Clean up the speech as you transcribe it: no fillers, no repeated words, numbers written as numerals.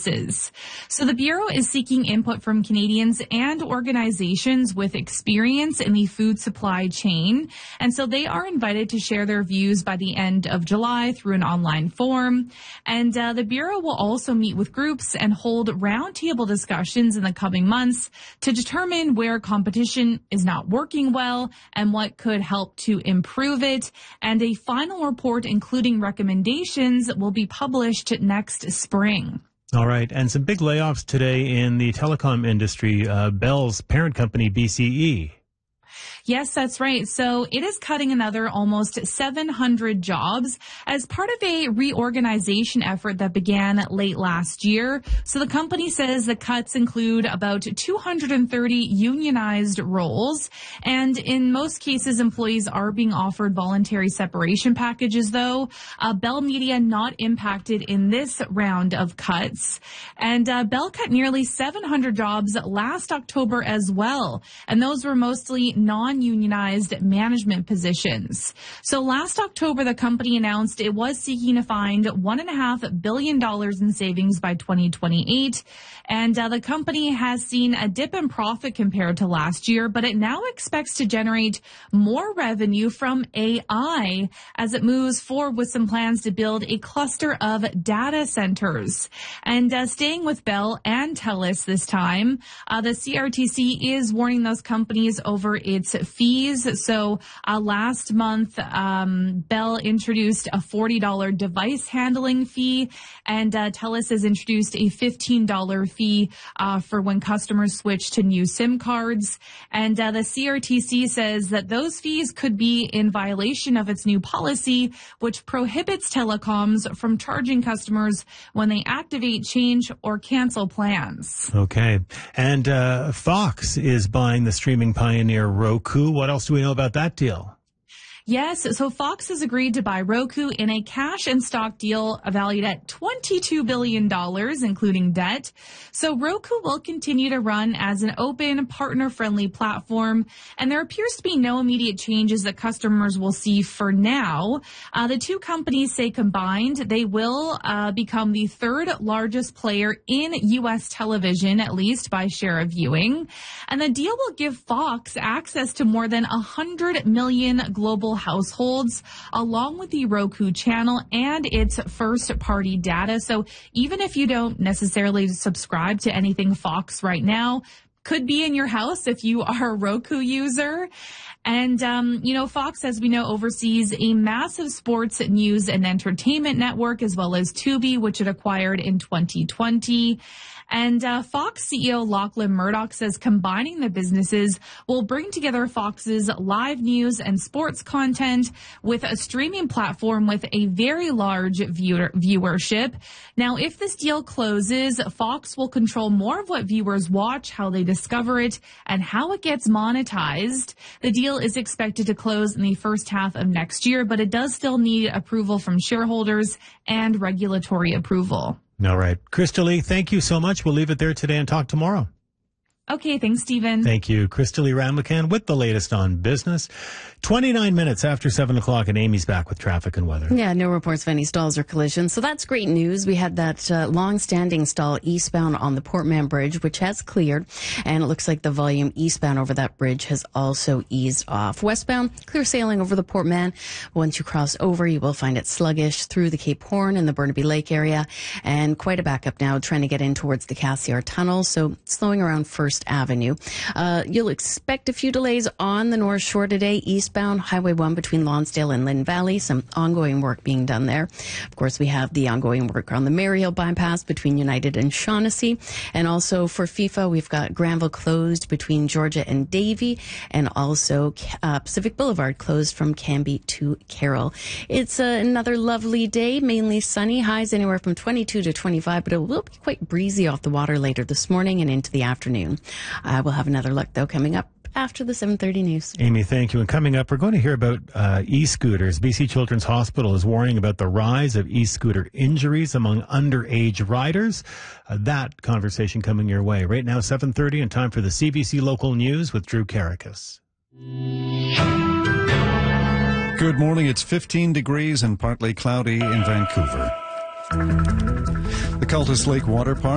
practices. So the Bureau is seeking input from Canadians and organizations with experience in the food supply chain. And so they are invited to share their views by the end of July through an online forum. And the Bureau will also meet with groups and hold roundtable discussions in the coming months to determine where competition is not working well and what could help to improve it. And a final report, including recommendations, will be published next spring. All right. And some big layoffs today in the telecom industry. Bell's parent company, BCE. Yes, that's right. So it is cutting another almost 700 jobs as part of a reorganization effort that began late last year. So the company says the cuts include about 230 unionized roles. And in most cases, employees are being offered voluntary separation packages, though. Bell Media not impacted in this round of cuts. And Bell cut nearly 700 jobs last October as well. And those were mostly non-unionized management positions. So last October, the company announced it was seeking to find $1.5 billion in savings by 2028. And the company has seen a dip in profit compared to last year, but it now expects to generate more revenue from AI as it moves forward with some plans to build a cluster of data centers. And staying with Bell and TELUS this time, the CRTC is warning those companies over its fees. So last month, Bell introduced a $40 device handling fee, and TELUS has introduced a $15 fee for when customers switch to new SIM cards. And the CRTC says that those fees could be in violation of its new policy, which prohibits telecoms from charging customers when they activate, change, or cancel plans. Okay. And Fox is buying the streaming pioneer Roku. What else do we know about that deal? Yes, so Fox has agreed to buy Roku in a cash and stock deal valued at $22 billion, including debt. So Roku will continue to run as an open, partner-friendly platform, and there appears to be no immediate changes that customers will see for now. The two companies say combined, they will become the third largest player in U.S. television, at least by share of viewing. And the deal will give Fox access to more than 100 million global households, along with the Roku channel and its first-party data. So even if you don't necessarily subscribe to anything Fox right now, could be in your house if you are a Roku user. And, Fox, as we know, oversees a massive sports, news, and entertainment network, as well as Tubi, which it acquired in 2020. And Fox CEO Lachlan Murdoch says combining the businesses will bring together Fox's live news and sports content with a streaming platform with a very large viewership. Now, if this deal closes, Fox will control more of what viewers watch, how they discover it, and how it gets monetized. The deal is expected to close in the first half of next year, but it does still need approval from shareholders and regulatory approval. All right. Crystalie, thank you so much. We'll leave it there today and talk tomorrow. Okay, thanks, Stephen. Thank you. Crystalie Ramlakan with the latest on business. 29 minutes after 7 o'clock, and Amy's back with traffic and weather. Yeah, no reports of any stalls or collisions. So that's great news. We had that long-standing stall eastbound on the Port Mann Bridge, which has cleared. And it looks like the volume eastbound over that bridge has also eased off. Westbound, clear sailing over the Port Mann. Once you cross over, you will find it sluggish through the Cape Horn and the Burnaby Lake area. And quite a backup now trying to get in towards the Cassiar Tunnel. So slowing around First Avenue. You'll expect a few delays on the North Shore today. Eastbound, Highway 1 between Lonsdale and Lynn Valley. Some ongoing work being done there. Of course, we have the ongoing work on the Maryhill bypass between United and Shaughnessy. And also for FIFA, we've got Granville closed between Georgia and Davie. And also Pacific Boulevard closed from Canby to Carroll. It's another lovely day, mainly sunny. Highs anywhere from 22 to 25, but it will be quite breezy off the water later this morning and into the afternoon. We'll have another look, though, coming up after the 7:30 news. Amy, thank you. And coming up, we're going to hear about e-scooters. BC Children's Hospital is warning about the rise of e-scooter injuries among underage riders. That conversation coming your way. Right now, 7:30, and time for the CBC Local News with Drew Karakas. Good morning. It's 15 degrees and partly cloudy in Vancouver. The Cultus Lake Water Park